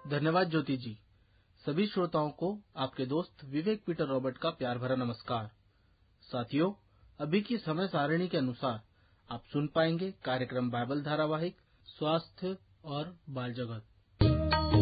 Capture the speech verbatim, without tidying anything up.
धन्यवाद ज्योति जी। सभी श्रोताओं को आपके दोस्त विवेक पीटर रॉबर्ट का प्यार भरा नमस्कार। साथियों, अभी की समय सारिणी के अनुसार आप सुन पाएंगे कार्यक्रम बाइबल धारावाहिक स्वास्थ्य और बाल जगत।